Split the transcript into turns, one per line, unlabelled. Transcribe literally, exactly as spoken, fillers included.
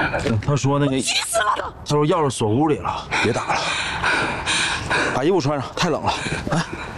他说那个，
急死了都。
他说钥匙锁屋里了，别打了，把衣服穿上，太冷了。哎。